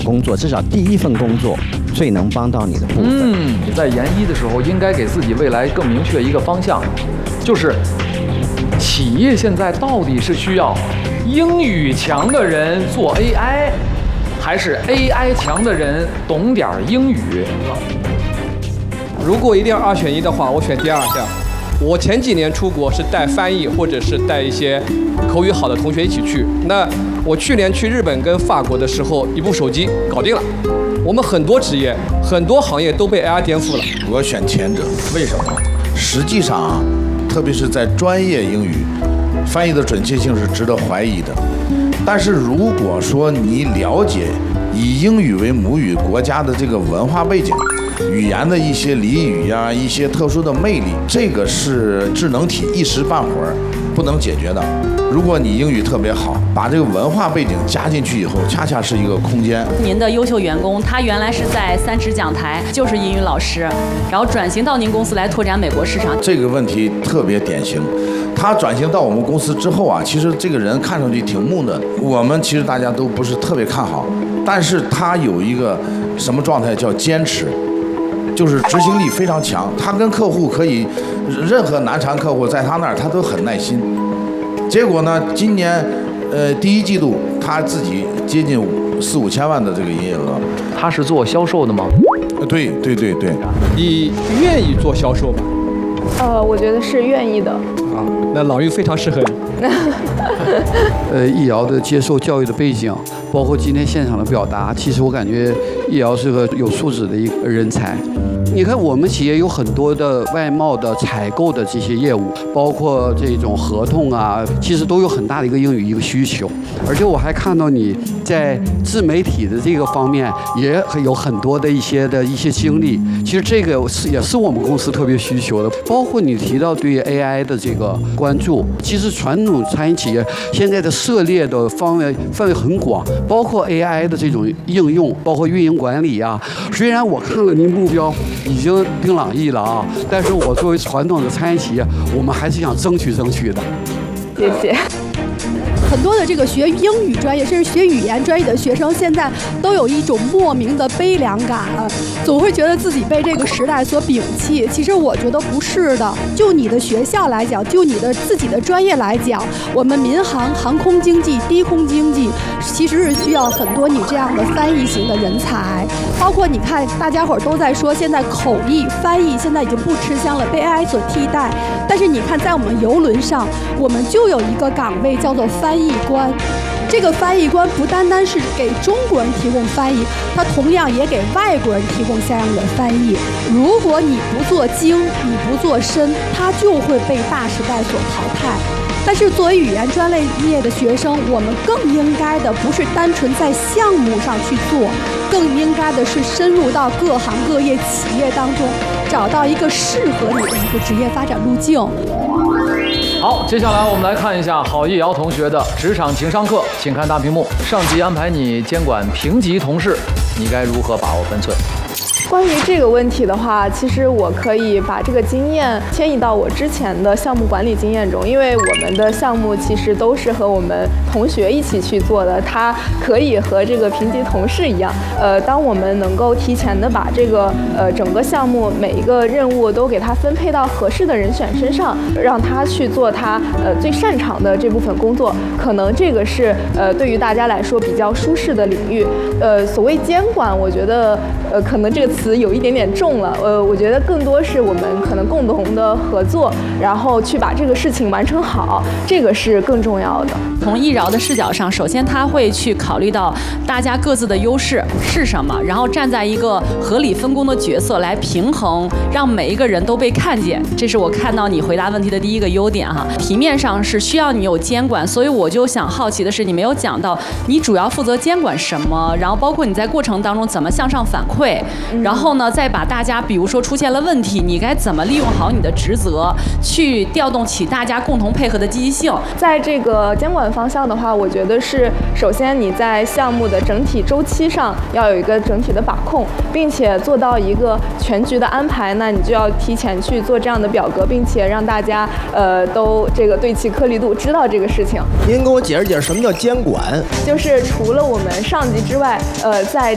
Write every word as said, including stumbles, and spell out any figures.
工作，至少第一份工作最能帮到你的部分。 嗯，你在研一的时候应该给自己未来更明确一个方向，就是企业现在到底是需要英语强的人做 A I， 还是 A I 强的人懂点英语？ 如果一定要二选一的话，我选第二项。我前几年出国是带翻译或者是带一些口语好的同学一起去。那我去年去日本跟法国的时候，一部手机搞定了。我们很多职业、很多行业都被 A I 颠覆了。 我选前者， 为什么？ 实际上啊，特别是在专业英语，翻译的准确性是值得怀疑的。但是如果说你了解以英语为母语国家的这个文化背景，语言的一些俚语呀、啊，一些特殊的魅力，这个是智能体一时半会儿不能解决的。如果你英语特别好，把这个文化背景加进去以后，恰恰是一个空间。 您的优秀员工，他原来是在三尺讲台，就是英语老师，然后转型到您公司来拓展美国市场。 这个问题特别典型。他转型到我们公司之后啊，其实这个人看上去挺木讷的，我们其实大家都不是特别看好。但是他有一个什么状态叫坚持，就是执行力非常强。他跟客户可以，任何难缠客户在他那儿他都很耐心。结果呢，今年呃第一季度他自己接近四五千万的这个营业额。 他是做销售的吗？ 对对对对。 你愿意做销售吗？ 呃，我觉得是愿意的。 啊，那老玉非常适合你。 呃，易遥的接受教育的背景，包括今天现场的表达，其实我感觉易遥是个有素质的一个人才。你看，我们企业有很多的外贸的采购的这些业务，包括这种合同啊，其实都有很大的一个英语一个需求。而且我还看到你在自媒体的这个方面也有很多的一些的一些经历。其实这个是也是我们公司特别需求的。包括你提到对 A I 的这个关注，其实传统餐饮企业现在的涉猎的方面范围很广，包括 A I 的这种应用，包括运营管理啊。虽然我看了您目标已经定朗逸了啊，但是我作为传统的餐饮企业，我们还是想争取争取的。 谢谢。 很多的这个学英语专业甚至学语言专业的学生，现在都有一种莫名的悲凉感，总会觉得自己被这个时代所摒弃。其实我觉得不是的，就你的学校来讲，就你的自己的专业来讲，我们民航航空经济、低空经济其实是需要很多你这样的翻译型的人才。包括你看，大家伙儿都在说，现在口译翻译现在已经不吃香了，被 A I 所替代。但是你看，在我们邮轮上，我们就有一个岗位叫做翻译官。这个翻译官不单单是给中国人提供翻译，他同样也给外国人提供相应的翻译。如果你不做精，你不做深，他就会被大时代所淘汰。但是作为语言专业的学生，我们更应该的不是单纯在项目上去做，更应该的是深入到各行各业企业当中，找到一个适合你的一个职业发展路径。 好，接下来我们来看一下郝易遥同学的职场情商课，请看大屏幕。上级安排你监管平级同事，你该如何把握分寸？ 关于这个问题的话，其实我可以把这个经验迁移到我之前的项目管理经验中，因为我们的项目其实都是和我们同学一起去做的，它可以和这个评级同事一样。呃，当我们能够提前的把这个呃整个项目每一个任务都给他分配到合适的人选身上，让他去做他呃最擅长的这部分工作，可能这个是呃对于大家来说比较舒适的领域。呃，所谓监管，我觉得呃可能这个词有一点点重了，呃，我觉得更多是我们可能共同的合作，然后去把这个事情完成好，这个是更重要的。 从易遥的视角上，首先他会去考虑到大家各自的优势是什么，然后站在一个合理分工的角色来平衡，让每一个人都被看见。这是我看到你回答问题的第一个优点哈。题面上是需要你有监管，所以我就想好奇的是，你没有讲到你主要负责监管什么，然后包括你在过程当中怎么向上反馈，然后呢再把大家比如说出现了问题，你该怎么利用好你的职责去调动起大家共同配合的积极性。 在这个监管方向的话，我觉得是首先你在项目的整体周期上要有一个整体的把控，并且做到一个全局的安排，那你就要提前去做这样的表格，并且让大家呃都这个对齐颗粒度，知道这个事情。 您给我解释解释什么叫监管？ 就是除了我们上级之外，呃，在